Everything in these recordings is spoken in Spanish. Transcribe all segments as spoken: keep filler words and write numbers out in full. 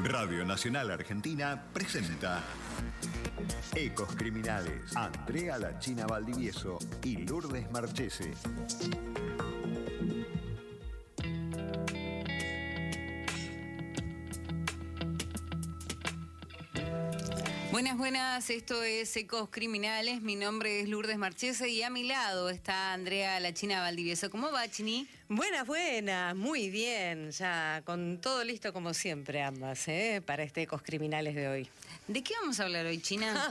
Radio Nacional Argentina presenta Ecos Criminales. Andrea La China Valdivieso y Lourdes Marchese. Buenas, buenas, esto es Ecos Criminales, mi nombre es Lourdes Marchese y a mi lado está Andrea La China Valdivieso. ¿Cómo va, Chini? Buenas, buenas, muy bien, ya con todo listo como siempre ambas, ¿eh? Para este Ecos Criminales de hoy. ¿De qué vamos a hablar hoy, China?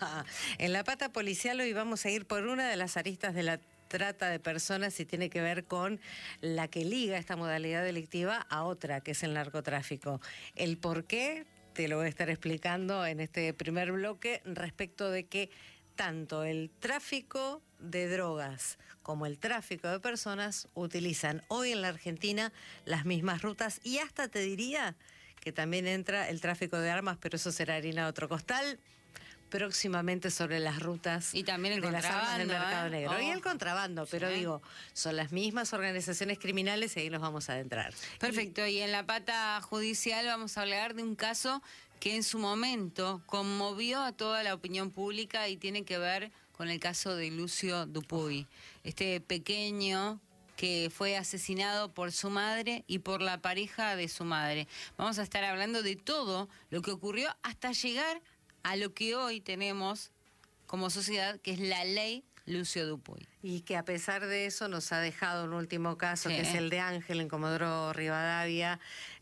En la pata policial hoy vamos a ir por una de las aristas de la trata de personas y tiene que ver con la que liga esta modalidad delictiva a otra, que es el narcotráfico. El por qué te lo voy a estar explicando en este primer bloque respecto de que tanto el tráfico de drogas como el tráfico de personas utilizan hoy en la Argentina las mismas rutas y hasta te diría que también entra el tráfico de armas, pero eso será harina de otro costal. Próximamente sobre las rutas y también el de las armas del mercado ¿eh? negro. Oh. Y el contrabando, pero sí. digo, son las mismas organizaciones criminales y ahí nos vamos a adentrar. Perfecto, y en la pata judicial vamos a hablar de un caso que en su momento conmovió a toda la opinión pública y tiene que ver con el caso de Lucio Dupuy, este pequeño que fue asesinado por su madre y por la pareja de su madre. Vamos a estar hablando de todo lo que ocurrió hasta llegar a lo que hoy tenemos como sociedad, que es la ley Lucio Dupuy. Y que a pesar de eso nos ha dejado un último caso, sí. que es el de Ángel en Comodoro Rivadavia,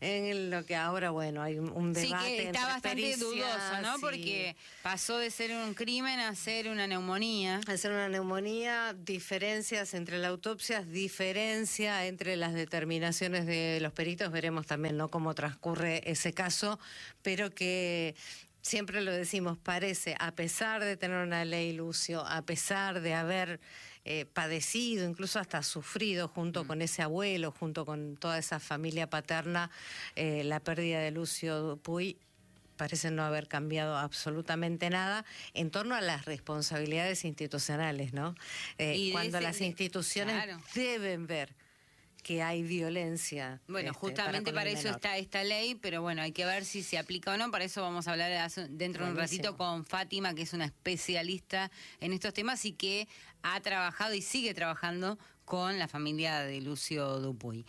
en lo que ahora, bueno, hay un, un debate. Sí, que está bastante pericias, dudoso, ¿no? Sí. Porque pasó de ser un crimen a ser una neumonía. A ser una neumonía, diferencias entre las autopsias, diferencia entre las determinaciones de los peritos, veremos también, ¿no?, cómo transcurre ese caso, pero que siempre lo decimos, parece, a pesar de tener una ley, Lucio, a pesar de haber eh, padecido, incluso hasta sufrido junto mm. con ese abuelo, junto con toda esa familia paterna, eh, la pérdida de Lucio Dupuy, parece no haber cambiado absolutamente nada en torno a las responsabilidades institucionales, ¿no? Eh, cuando ese, las instituciones claro. deben ver que hay violencia. Bueno, este, justamente para, para eso menor. está esta ley, pero bueno, hay que ver si se aplica o no. Para eso vamos a hablar dentro de un ratito con Fátima, que es una especialista en estos temas y que ha trabajado y sigue trabajando con la familia de Lucio Dupuy.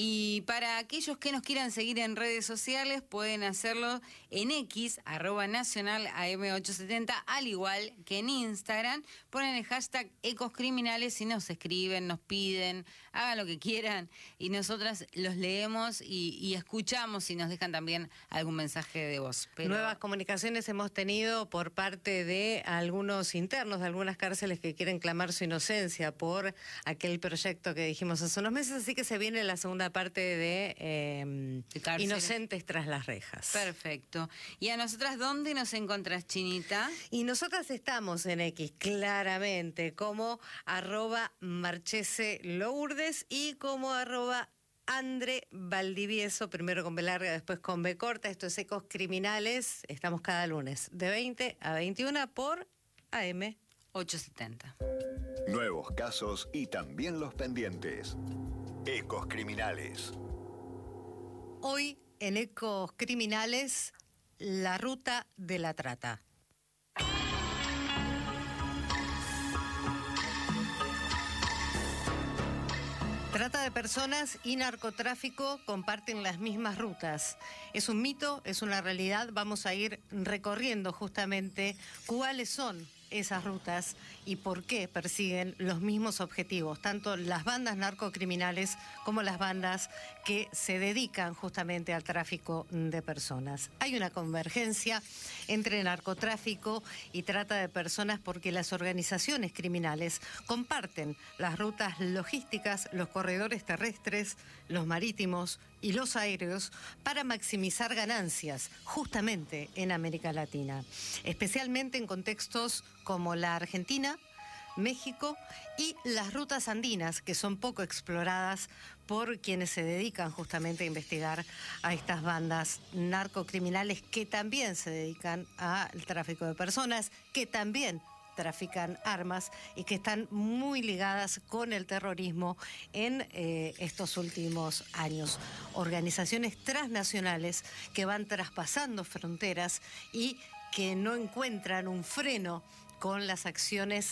Y para aquellos que nos quieran seguir en redes sociales, pueden hacerlo en X, arroba nacional A M ochocientos setenta, al igual que en Instagram. Ponen el hashtag Ecos Criminales y nos escriben, nos piden, hagan lo que quieran y nosotras los leemos y, y escuchamos y nos dejan también algún mensaje de voz. Pero... Nuevas comunicaciones hemos tenido por parte de algunos internos de algunas cárceles que quieren clamar su inocencia por aquel proyecto que dijimos hace unos meses, así que se viene la segunda parte de, eh, de Inocentes tras las rejas. Perfecto. ¿Y a nosotras dónde nos encontrás, Chinita? Y nosotras estamos en X, claramente, como arroba Marchese Lourdes y como arroba Andre Valdivieso, primero con B larga, después con B corta. Esto es Ecos Criminales. Estamos cada lunes de veinte a veintiuna por A M ochocientos setenta. Nuevos casos y también los pendientes. Ecos Criminales. Hoy en Ecos Criminales, la ruta de la trata. Trata de personas y narcotráfico comparten las mismas rutas. ¿Es un mito? ¿Es una realidad? Vamos a ir recorriendo justamente cuáles son esas rutas y por qué persiguen los mismos objetivos, tanto las bandas narcocriminales como las bandas que se dedican justamente al tráfico de personas. Hay una convergencia entre narcotráfico y trata de personas porque las organizaciones criminales comparten las rutas logísticas, los corredores terrestres, los marítimos y los aéreos para maximizar ganancias justamente en América Latina, especialmente en contextos como la Argentina, México y las rutas andinas, que son poco exploradas por quienes se dedican justamente a investigar a estas bandas narcocriminales que también se dedican al tráfico de personas, que también trafican armas y que están muy ligadas con el terrorismo en eh, estos últimos años. Organizaciones transnacionales que van traspasando fronteras y que no encuentran un freno con las acciones,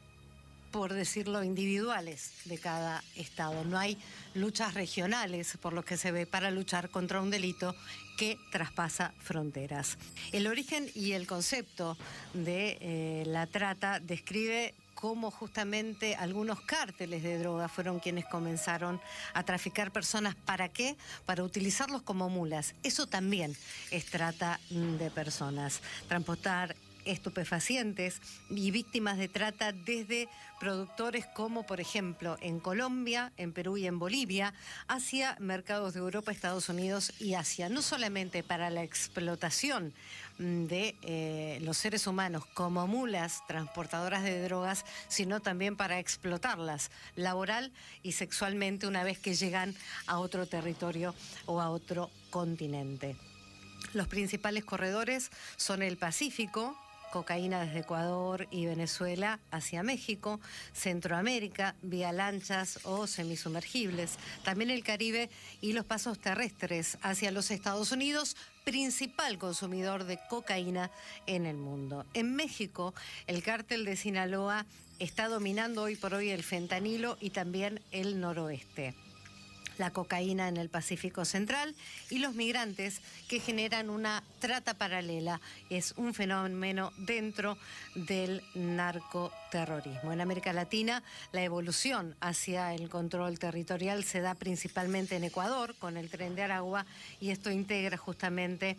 por decirlo, individuales de cada estado. No hay luchas regionales, por lo que se ve, para luchar contra un delito que traspasa fronteras. El origen y el concepto de eh, la trata describe cómo justamente algunos cárteles de droga fueron quienes comenzaron a traficar personas. ¿Para qué? Para utilizarlos como mulas. Eso también es trata de personas. Transportar estupefacientes y víctimas de trata desde productores como, por ejemplo, en Colombia, en Perú y en Bolivia, hacia mercados de Europa, Estados Unidos y Asia. No solamente para la explotación de eh, los seres humanos como mulas transportadoras de drogas, sino también para explotarlas laboral y sexualmente una vez que llegan a otro territorio o a otro continente. Los principales corredores son el Pacífico, cocaína desde Ecuador y Venezuela hacia México, Centroamérica, vía lanchas o semisumergibles, también el Caribe y los pasos terrestres hacia los Estados Unidos, principal consumidor de cocaína en el mundo. En México, el cártel de Sinaloa está dominando hoy por hoy el fentanilo y también el noroeste. La cocaína en el Pacífico Central y los migrantes que generan una trata paralela. Es un fenómeno dentro del narcoterrorismo. En América Latina, la evolución hacia el control territorial se da principalmente en Ecuador, con el Tren de Aragua, y esto integra justamente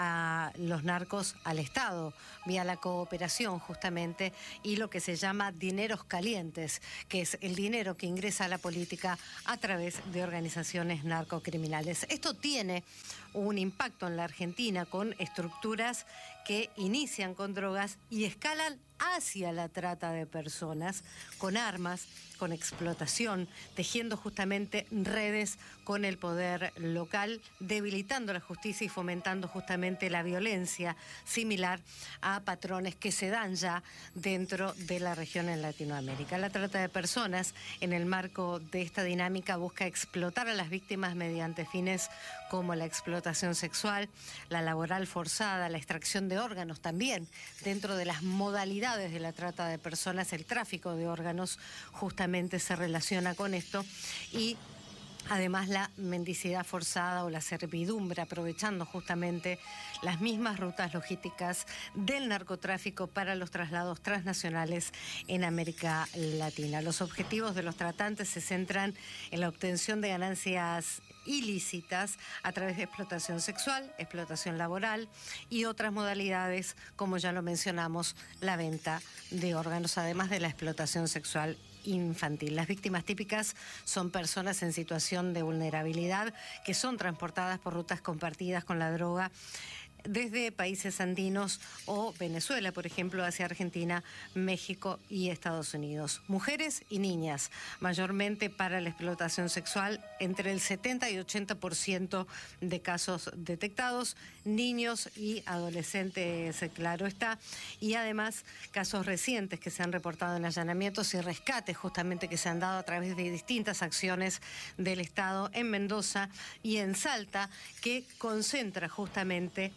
a los narcos al Estado, vía la cooperación justamente, y lo que se llama dineros calientes, que es el dinero que ingresa a la política a través de organizaciones organizaciones narcocriminales. Esto tiene un impacto en la Argentina con estructuras que inician con drogas y escalan hacia la trata de personas, con armas, con explotación, tejiendo justamente redes con el poder local, debilitando la justicia y fomentando justamente la violencia similar a patrones que se dan ya dentro de la región en Latinoamérica. La trata de personas, en el marco de esta dinámica, busca explotar a las víctimas mediante fines como la explotación sexual, la laboral forzada, la extracción de órganos también. Dentro de las modalidades de la trata de personas, el tráfico de órganos justamente se relaciona con esto, y además la mendicidad forzada o la servidumbre, aprovechando justamente las mismas rutas logísticas del narcotráfico para los traslados transnacionales en América Latina. Los objetivos de los tratantes se centran en la obtención de ganancias ilícitas a través de explotación sexual, explotación laboral y otras modalidades, como ya lo mencionamos, la venta de órganos, además de la explotación sexual infantil. Las víctimas típicas son personas en situación de vulnerabilidad que son transportadas por rutas compartidas con la droga desde países andinos o Venezuela, por ejemplo, hacia Argentina, México y Estados Unidos. Mujeres y niñas, mayormente para la explotación sexual, entre el setenta y ochenta por ciento de casos detectados, niños y adolescentes, claro está, y además casos recientes que se han reportado en allanamientos y rescates justamente que se han dado a través de distintas acciones del Estado en Mendoza y en Salta, que concentra justamente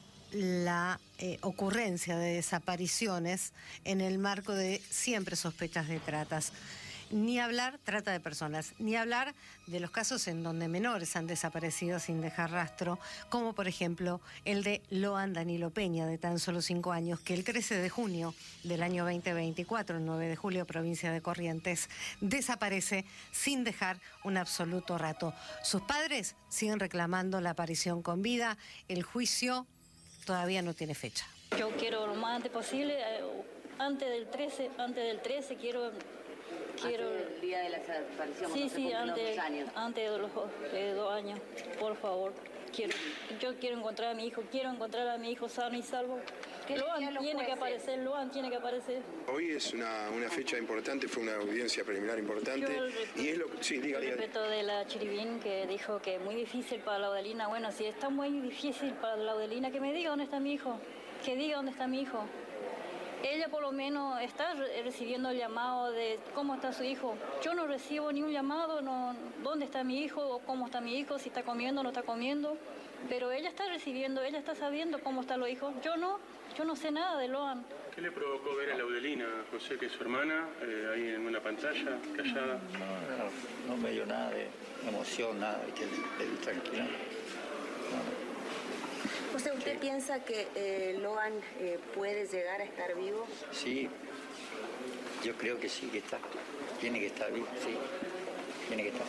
la eh, ocurrencia de desapariciones en el marco de siempre sospechas de tratas. Ni hablar, trata de personas, ni hablar de los casos en donde menores han desaparecido sin dejar rastro, como por ejemplo el de Loan Danilo Peña, de tan solo cinco años, que el trece de junio del año veinte veinticuatro, el nueve de julio, provincia de Corrientes, desaparece sin dejar un absoluto rato. Sus padres siguen reclamando la aparición con vida. El juicio todavía no tiene fecha. Yo quiero lo más antes posible, eh, antes del trece, antes del trece quiero... quiero Antes del día de la desaparición, sí, sí, antes, dos años. antes de los de dos años, por favor. Quiero, yo quiero encontrar a mi hijo, quiero encontrar a mi hijo sano y salvo. Loan tiene que aparecer, Loan tiene que aparecer. Hoy es una, una fecha importante, fue una audiencia preliminar importante. Y es lo sí, diga, diga. Respecto de la Chiribín, que dijo que es muy difícil para Laudelina. Bueno, si está muy difícil para Laudelina, que me diga dónde está mi hijo, que diga dónde está mi hijo. ella por lo menos está re- recibiendo el llamado de cómo está su hijo. Yo no recibo ni un llamado, no, dónde está mi hijo, o cómo está mi hijo, si está comiendo o no está comiendo. Pero ella está recibiendo, ella está sabiendo cómo están los hijos. Yo no, yo no sé nada de Loan. ¿Qué le provocó ver a Laudelina, José, que es su hermana, eh, ahí en una pantalla, callada? No, no, no me dio nada de emoción, nada, que le, le di tranquila. No. José, ¿usted sí. piensa que eh, Loan eh, puede llegar a estar vivo? Sí, yo creo que sí que está. Tiene que estar vivo, sí. Tiene que estar.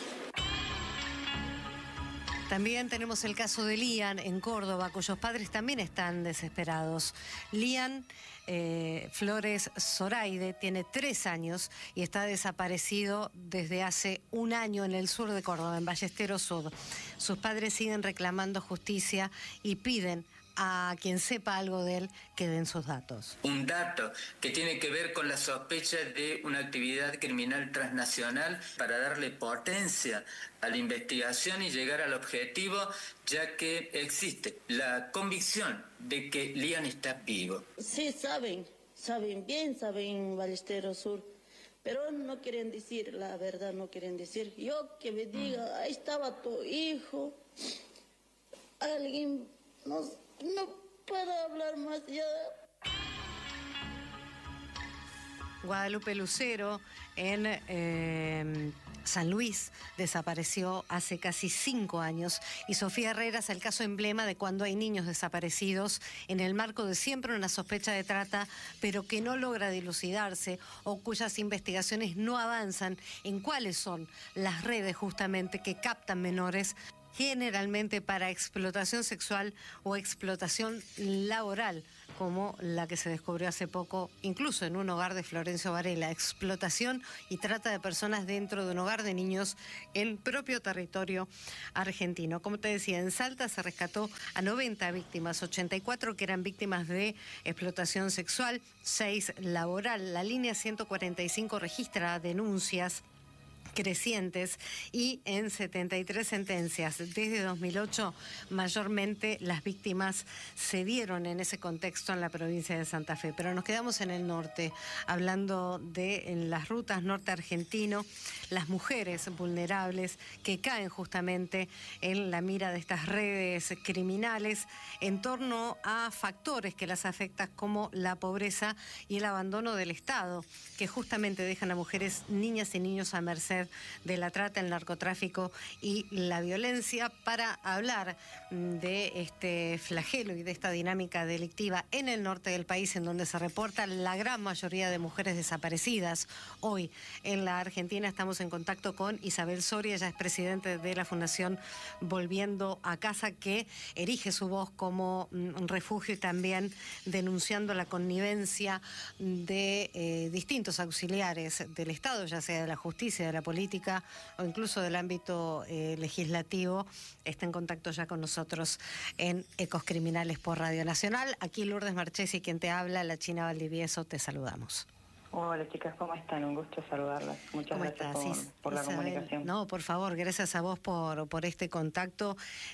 También tenemos el caso de Lian en Córdoba, cuyos padres también están desesperados. Lian eh, Flores Zoraide tiene tres años y está desaparecido desde hace un año en el sur de Córdoba, en Ballesteros Sur. Sus padres siguen reclamando justicia y piden a quien sepa algo de él que den sus datos. Un dato que tiene que ver con la sospecha de una actividad criminal transnacional para darle potencia a la investigación y llegar al objetivo, ya que existe la convicción de que Lian está vivo. Sí, saben, saben bien, saben Ballesteros Sur, pero no quieren decir la verdad, no quieren decir. Yo que me diga, ahí estaba tu hijo, alguien no... No puedo hablar más ya. Guadalupe Lucero en eh, San Luis desapareció hace casi cinco años y Sofía Herrera es el caso emblema de cuando hay niños desaparecidos en el marco de siempre una sospecha de trata, pero que no logra dilucidarse o cuyas investigaciones no avanzan en cuáles son las redes justamente que captan menores, generalmente para explotación sexual o explotación laboral, como la que se descubrió hace poco, incluso en un hogar de Florencio Varela, explotación y trata de personas dentro de un hogar de niños en propio territorio argentino. Como te decía, en Salta se rescató a noventa víctimas, ochenta y cuatro que eran víctimas de explotación sexual, seis laboral. La línea ciento cuarenta y cinco registra denuncias crecientes y en setenta y tres sentencias desde dos mil ocho mayormente las víctimas se dieron en ese contexto en la provincia de Santa Fe. Pero nos quedamos en el norte hablando de en las rutas norte argentino, las mujeres vulnerables que caen justamente en la mira de estas redes criminales en torno a factores que las afectan como la pobreza y el abandono del Estado, que justamente dejan a mujeres, niñas y niños a merced de la trata, el narcotráfico y la violencia. Para hablar de este flagelo y de esta dinámica delictiva en el norte del país, en donde se reporta la gran mayoría de mujeres desaparecidas hoy en la Argentina, estamos en contacto con Isabel Soria. Ella es presidente de la Fundación Volviendo a Casa, que erige su voz como un refugio y también denunciando la connivencia de eh, distintos auxiliares del Estado, ya sea de la justicia, de la política o incluso del ámbito eh, legislativo. Está en contacto ya con nosotros en Ecos Criminales por Radio Nacional. Aquí Lourdes Marchesi, quien te habla, la China Valdivieso, te saludamos. Hola chicas, ¿cómo están? Un gusto saludarlas. Muchas ¿Cómo gracias estás? por, Is- por la Isabel? comunicación. No, por favor, gracias a vos por, por este contacto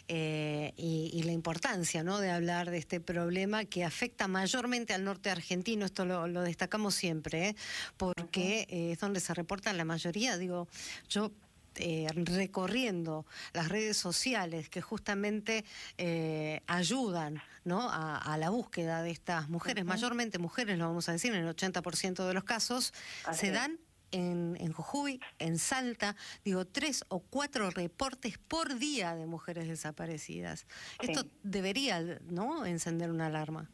eh, y, y la importancia, ¿no?, de hablar de este problema que afecta mayormente al norte argentino. Esto lo, lo destacamos siempre, ¿eh? porque uh-huh. eh, es donde se reportan la mayoría. Digo, yo... Eh, recorriendo las redes sociales que justamente eh, ayudan, ¿no?, a, a la búsqueda de estas mujeres, uh-huh. mayormente mujeres, lo vamos a decir, en el ochenta por ciento de los casos, Así se dan en, en Jujuy, en Salta, digo, tres o cuatro reportes por día de mujeres desaparecidas. Sí. Esto debería, ¿no?, encender una alarma.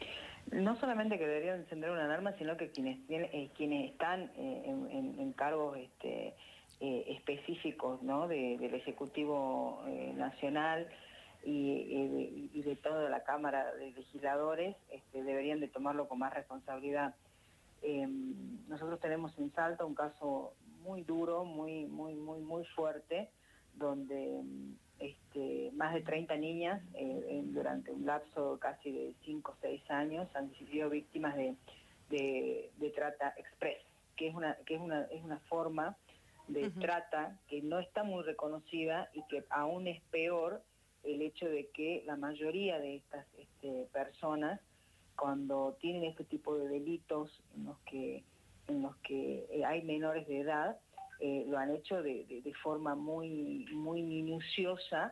No solamente que debería encender una alarma, sino que quienes, eh, quienes están eh, en, en, en cargos... este Eh, específicos, ¿no?, de, del Ejecutivo eh, Nacional y, y, de, y de toda la Cámara de Legisladores, este, deberían de tomarlo con más responsabilidad. Eh, nosotros tenemos en Salta un caso muy duro, muy, muy, muy, muy fuerte, donde este, más de treinta niñas eh, durante un lapso casi de cinco o seis años han sido víctimas de, de, de trata express, que es una, que es una, es una forma de uh-huh. trata que no está muy reconocida y que aún es peor el hecho de que la mayoría de estas este, personas cuando tienen este tipo de delitos en los que, en los que eh, hay menores de edad, eh, lo han hecho de, de, de forma muy, muy minuciosa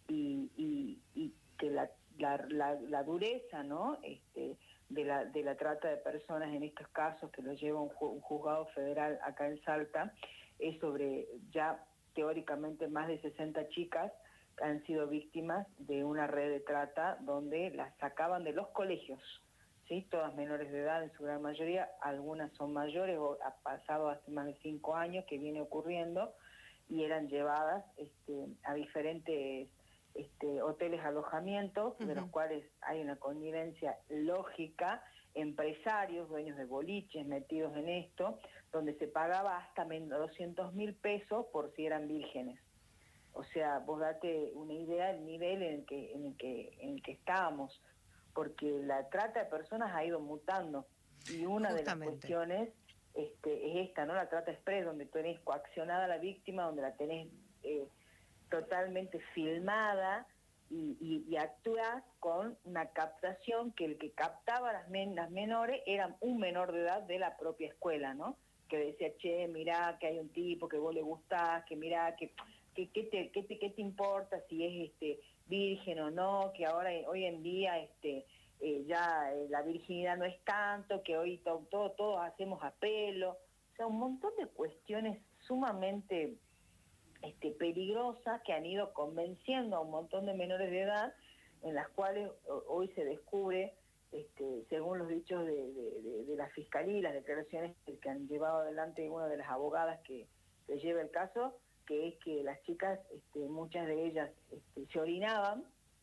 y, y, y que la, la, la, la dureza, ¿no? Este, de la, de la trata de personas en estos casos, que los lleva un, ju un juzgado federal acá en Salta, es sobre ya teóricamente más de sesenta chicas que han sido víctimas de una red de trata donde las sacaban de los colegios, ¿sí? Todas menores de edad en su gran mayoría, algunas son mayores o ha pasado hace más de cinco años que viene ocurriendo, y eran llevadas este, a diferentes este, hoteles alojamientos, uh-huh. de los cuales hay una connivencia lógica, empresarios, dueños de boliches metidos en esto, donde se pagaba hasta doscientos mil pesos por si eran vírgenes. O sea, vos date una idea del nivel en el que, en el que, en el que estábamos, porque la trata de personas ha ido mutando, y una Justamente. de las cuestiones este, es esta, ¿no? La trata express, donde tenés coaccionada a la víctima, donde la tenés eh, totalmente filmada, y, y, y actúas con una captación que el que captaba a las, men las menores era un menor de edad de la propia escuela, ¿no? Que decía, che, mirá que hay un tipo que vos le gustás, que mirá que... ¿Qué te, qué, te, ¿Qué te importa si es este virgen o no? Que ahora, hoy en día, este eh, ya eh, la virginidad no es tanto, que hoy to, todo, todos hacemos apelo. O sea, un montón de cuestiones sumamente este, peligrosas que han ido convenciendo a un montón de menores de edad, en las cuales hoy se descubre, este, según los dichos de, de, de, de la Fiscalía y las declaraciones que han llevado adelante una de las abogadas que, que lleva el caso, que es que las chicas, este, muchas de ellas este, se orinaban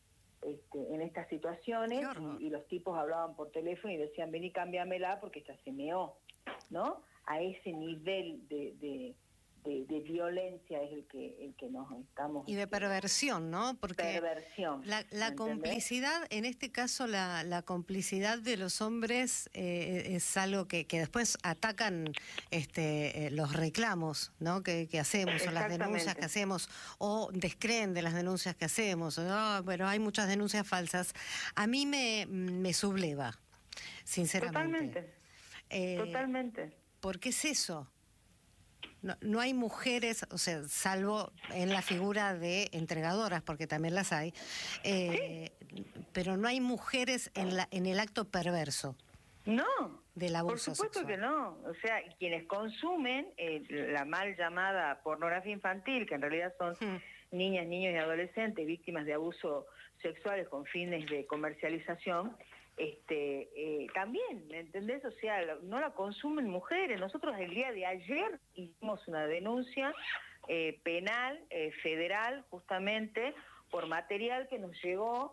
este, en estas situaciones, y, y los tipos hablaban por teléfono y decían, vení, cámbiamela porque esta se meó, ¿no? A ese nivel de, de, de, de violencia es el que, el que nos estamos... Y de perversión, ¿no? Porque perversión. La, la complicidad, en este caso la, la complicidad de los hombres eh, es algo que, que después atacan este, eh, los reclamos, ¿no? que, que hacemos, o las denuncias que hacemos, o descreen de las denuncias que hacemos. Oh, bueno, hay muchas denuncias falsas. A mí me, me subleva, sinceramente. Totalmente. Eh, Totalmente. ¿Por qué es eso? No, no hay mujeres, o sea, salvo en la figura de entregadoras, porque también las hay, eh, ¿sí? Pero no hay mujeres en, la, en el acto perverso. No, del abuso por supuesto sexual. Que no. O sea, quienes consumen eh, la mal llamada pornografía infantil, que en realidad son hmm. niñas, niños y adolescentes víctimas de abuso sexuales con fines de comercialización, este eh, también, ¿me entendés? O sea, no la consumen mujeres. Nosotros el día de ayer hicimos una denuncia eh, penal eh, federal, justamente por material que nos llegó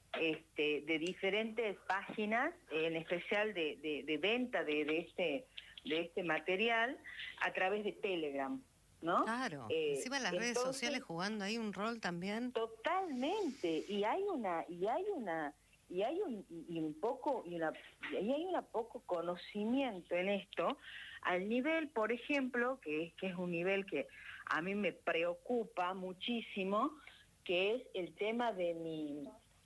este, de diferentes páginas, eh, en especial de, de, de venta de, de este de este material a través de Telegram, ¿no? Claro, eh, encima las entonces, redes sociales jugando ahí un rol también. Totalmente, y hay una y hay una y hay un y un poco y una y hay un poco conocimiento en esto, al nivel, por ejemplo, que es que es un nivel que a mí me preocupa muchísimo, que es el tema de mi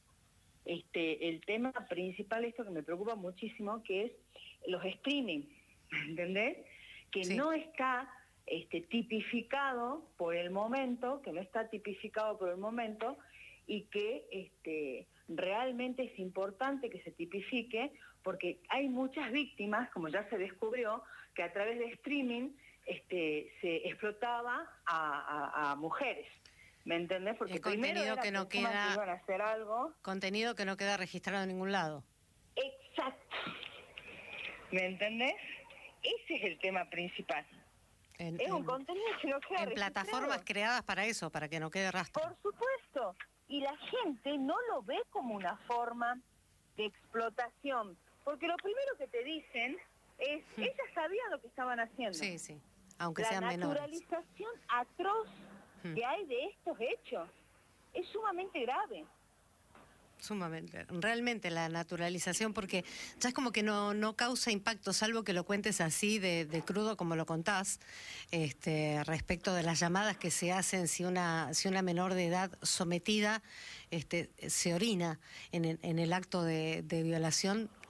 este el tema principal, esto que me preocupa muchísimo, que es los streaming, ¿entendés? Que sí. no está este tipificado por el momento, que no está tipificado por el momento y que este realmente es importante que se tipifique, porque hay muchas víctimas, como ya se descubrió, que a través de streaming este, se explotaba a, a, a mujeres. ¿Me entendés? Porque el contenido que no queda que iban a hacer algo. Contenido que no queda registrado en ningún lado. Exacto. ¿Me entendés? Ese es el tema principal. En, es en, un contenido que no queda en registrado. Plataformas creadas para eso, para que no quede rastro. Por supuesto. Y la gente no lo ve como una forma de explotación, porque lo primero que te dicen es, hmm. ellas sabían lo que estaban haciendo. Sí, sí, aunque la sean menores. La naturalización atroz hmm. que hay de estos hechos es sumamente grave. Sumamente, realmente la naturalización, porque ya es como que no, no causa impacto, salvo que lo cuentes así de, de crudo como lo contás, este, respecto de las llamadas que se hacen si una, si una menor de edad sometida este, se orina en el, en el acto de, de violación.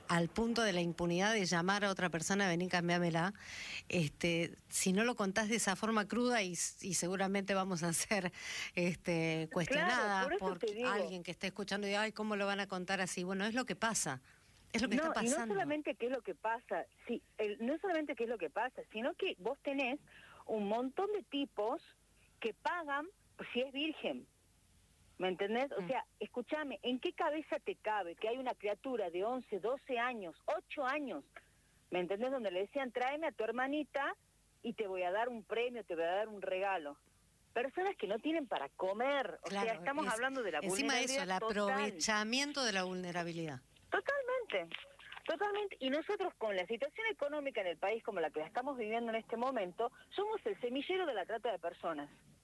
al punto de la impunidad de llamar a otra persona, vení, cambiámela, este, si no lo contás de esa forma cruda y, y seguramente vamos a ser este, cuestionadas claro, por, por alguien que esté escuchando y, ay, ¿cómo lo van a contar así? Bueno, es lo que pasa. Es lo que no, está pasando. Y no solamente qué es lo que pasa, sí, el, no solamente qué es lo que pasa, sino que vos tenés un montón de tipos que pagan si es virgen. ¿Me entendés? O sea, escúchame, ¿en qué cabeza te cabe que hay una criatura de once, doce años, ocho años, ¿me entendés? Donde le decían, tráeme a tu hermanita y te voy a dar un premio, te voy a dar un regalo. Personas que no tienen para comer, o claro, sea, estamos es, hablando de la encima vulnerabilidad eso, el aprovechamiento de la vulnerabilidad. Totalmente, totalmente. Y nosotros con la situación económica en el país como la que la estamos viviendo en este momento, somos el semillero de la trata de personas.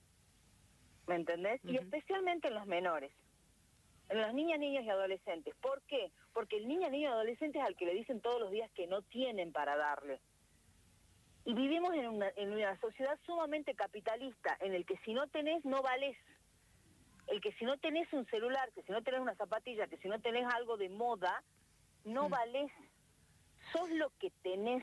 ¿Me entendés? Uh-huh. Y especialmente en los menores, en las niñas, niños y adolescentes. ¿Por qué? Porque el niño, niño y adolescente es al que le dicen todos los días que no tienen para darle. Y vivimos en una, en una sociedad sumamente capitalista, en el que si no tenés, no valés. El que si no tenés un celular, que si no tenés una zapatilla, que si no tenés algo de moda, no mm. valés. Sos lo que tenés,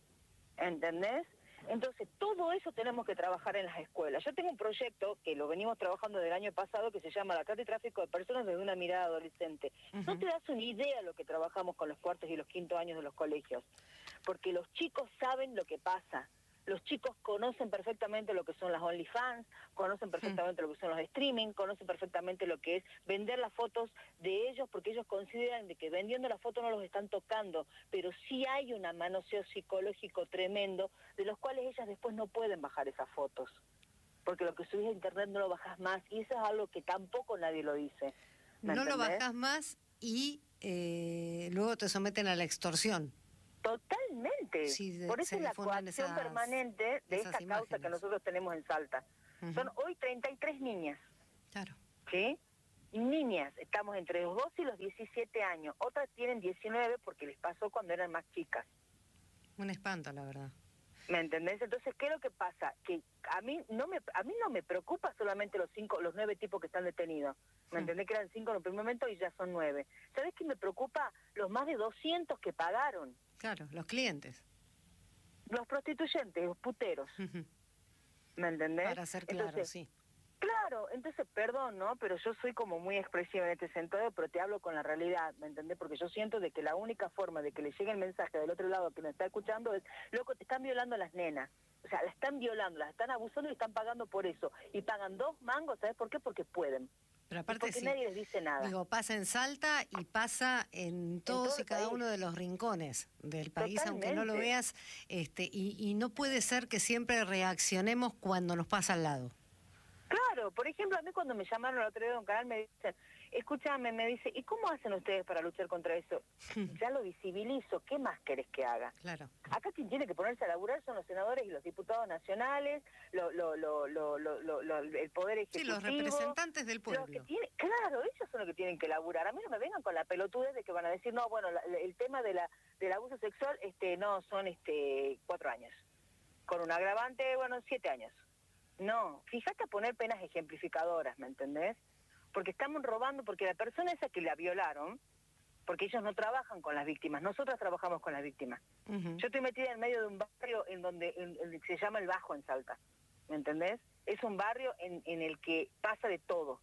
¿entendés? Entonces, todo eso tenemos que trabajar en las escuelas. Yo tengo un proyecto que lo venimos trabajando desde el año pasado que se llama La Trata y Tráfico de Personas desde una mirada adolescente. Uh-huh. No te das una idea de lo que trabajamos con los cuartos y los quintos años de los colegios, porque los chicos saben lo que pasa. Los chicos conocen perfectamente lo que son las OnlyFans, conocen perfectamente mm. lo que son los streaming, conocen perfectamente lo que es vender las fotos de ellos, porque ellos consideran de que vendiendo la foto no los están tocando, pero sí hay un manoseo psicológico tremendo, de los cuales ellas después no pueden bajar esas fotos, porque lo que subís a internet no lo bajás más, y eso es algo que tampoco nadie lo dice. No ¿entendés? Lo bajás más y eh, luego te someten a la extorsión. Totalmente. Sí, de, por eso es la coacción esas, permanente de esta imágenes. Causa que nosotros tenemos en Salta. Uh-huh. Son hoy treinta y tres niñas. Claro. ¿Sí? Niñas, estamos entre los doce y los diecisiete años. Otras tienen diecinueve porque les pasó cuando eran más chicas. Un espanto, la verdad. ¿Me entendés? Entonces, ¿qué es lo que pasa? Que a mí no me a mí no me preocupa solamente los cinco, los nueve tipos que están detenidos. ¿Me sí. entendés? Que eran cinco en el primer momento y ya son nueve. ¿Sabés qué me preocupa? Los más de doscientos que pagaron. Claro, los clientes. Los prostituyentes, los puteros. Uh-huh. ¿Me entendés? Para ser claro, entonces, sí. Claro, entonces, perdón, ¿no? Pero yo soy como muy expresiva en este sentido, pero te hablo con la realidad, ¿me entendés? Porque yo siento de que la única forma de que le llegue el mensaje del otro lado que nos está escuchando es, loco, te están violando a las nenas. O sea, las están violando, las están abusando y están pagando por eso. Y pagan dos mangos, ¿sabes por qué? Porque pueden. Pero aparte porque sí, nadie les dice nada. Digo, pasa en Salta y pasa en todos en todo y cada país. Uno de los rincones del país, Totalmente. Aunque no lo veas, este, y, y no puede ser que siempre reaccionemos cuando nos pasa al lado. Claro, por ejemplo, a mí cuando me llamaron el otro día de un canal me dicen, escúchame, me dice, ¿y cómo hacen ustedes para luchar contra eso? Ya lo visibilizo, ¿qué más querés que haga? Claro. Acá quien tiene que ponerse a laburar son los senadores y los diputados nacionales, lo, lo, lo, lo, lo, lo, lo, el poder ejecutivo. Sí, los representantes del pueblo. Los que tiene, claro, ellos son los que tienen que laburar. A mí no me vengan con la pelotudez de que van a decir, no, bueno, la, el tema de la del abuso sexual, este, no, son este cuatro años. Con un agravante, bueno, siete años. No, fíjate a poner penas ejemplificadoras, ¿me entendés? Porque estamos robando, porque la persona esa que la violaron, porque ellos no trabajan con las víctimas, nosotras trabajamos con las víctimas. Uh-huh. Yo estoy metida en medio de un barrio en donde en, en, se llama El Bajo en Salta, ¿me entendés? Es un barrio en, en el que pasa de todo.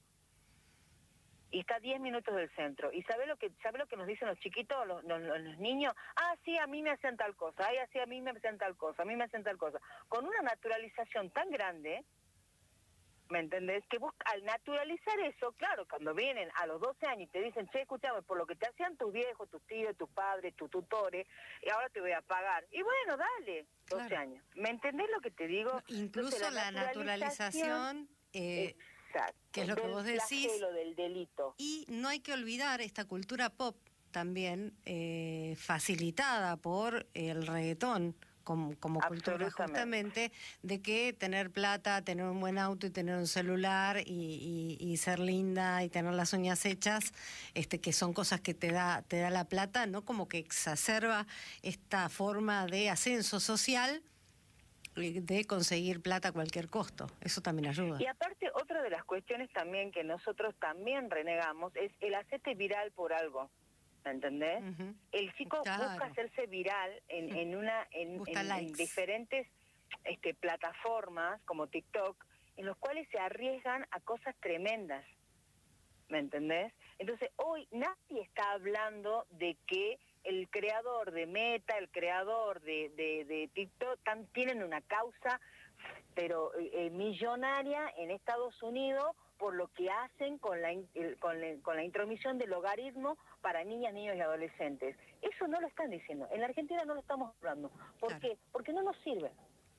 Y está a diez minutos del centro. ¿Y sabe lo que sabe lo que nos dicen los chiquitos, los, los, los niños? Ah, sí, a mí me hacen tal cosa. Ay, así a mí me hacen tal cosa. A mí me hacen tal cosa. Con una naturalización tan grande, ¿me entendés? Que vos, al naturalizar eso, claro, cuando vienen a los doce años y te dicen, che, escuchame, por lo que te hacían tus viejos, tus tíos, tus padres, tus tutores, y ahora te voy a pagar. Y bueno, dale, doce claro. años. ¿Me entendés lo que te digo? No, incluso Entonces, la, la naturalización... naturalización eh... Exacto. Que es lo que vos decís. Del delito. Y no hay que olvidar esta cultura pop también eh, facilitada por el reggaetón como, como cultura justamente, de que tener plata, tener un buen auto y tener un celular y, y, y ser linda y tener las uñas hechas, este, que son cosas que te da, te da la plata, ¿no? Como que exacerba esta forma de ascenso social, de conseguir plata a cualquier costo. Eso también ayuda. Y aparte, otra de las cuestiones también que nosotros también renegamos es el hacerte viral por algo. ¿me entendés? Ujú. El chico Claro. busca hacerse viral en, en una en, Busca en- en likes. diferentes este, plataformas como TikTok, en los cuales se arriesgan a cosas tremendas, ¿me entendés? Entonces hoy nadie está hablando de que el creador de Meta, el creador de, de, de TikTok, tan, tienen una causa pero eh, millonaria en Estados Unidos por lo que hacen con la, in- el- con, la, con la intromisión del logaritmo para niñas, niños y adolescentes. Eso no lo están diciendo. En la Argentina no lo estamos hablando. ¿Por Claro. qué? Porque no nos sirve.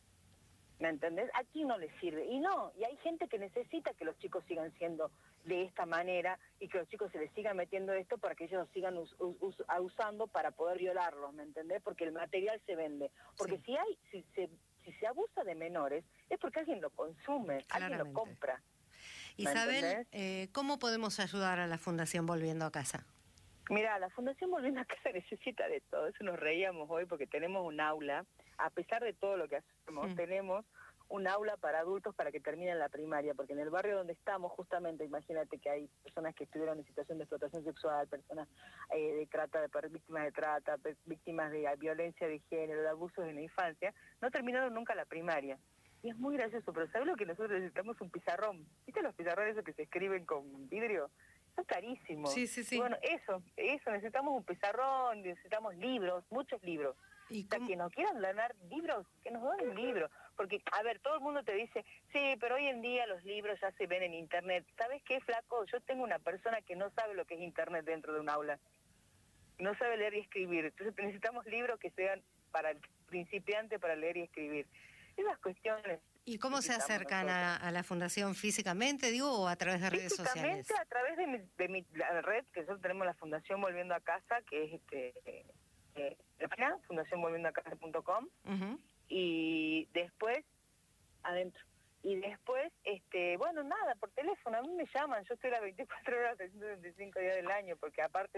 ¿Me entendés? Aquí no les sirve. Y no, y hay gente que necesita que los chicos sigan siendo de esta manera y que los chicos se les sigan metiendo esto para que ellos sigan us- us- us- usando para poder violarlos, ¿me entendés? Porque el material se vende. Porque Sí. si hay, si se, si se abusa de menores, es porque alguien lo consume, alguien lo Claramente. compra. Isabel, entendés? eh, ¿cómo podemos ayudar a la Fundación Volviendo a Casa? Mira, la Fundación Volviendo a Casa necesita de todo. Eso nos reíamos hoy porque tenemos un aula, a pesar de todo lo que hacemos, Mm. tenemos un aula para adultos para que terminen la primaria, porque en el barrio donde estamos, justamente, imagínate que hay personas que estuvieron en situación de explotación sexual, personas eh, de trata, de per- víctimas de trata, pe- víctimas de violencia de género, de abusos en la infancia, no terminaron nunca la primaria. Y es muy gracioso, pero ¿sabes lo que nosotros necesitamos? Un pizarrón. ¿Viste los pizarrones esos que se escriben con vidrio? Son carísimos. Sí, sí, sí. Y bueno, eso, eso, necesitamos un pizarrón, necesitamos libros, muchos libros. ¿Y O sea, cómo- que nos quieran donar libros, que nos donen libros. Porque, a ver, todo el mundo te dice, sí, pero hoy en día los libros ya se ven en Internet. ¿Sabes qué, flaco? Yo tengo una persona que no sabe lo que es Internet dentro de un aula. No sabe leer y escribir. Entonces necesitamos libros que sean para el principiante, para leer y escribir. Esas cuestiones. ¿Y cómo se necesitamos acercan nosotros. a, a la Fundación físicamente, digo, o a través de redes sociales? Físicamente a través de mi, de mi la red, que nosotros tenemos la Fundación Volviendo a Casa, que es este eh, la página, fundación volviendo a casa punto com, Ujú. y después, adentro, y después, este bueno, nada, por teléfono, a mí me llaman, yo estoy las veinticuatro horas, trescientos sesenta y cinco días del año, porque aparte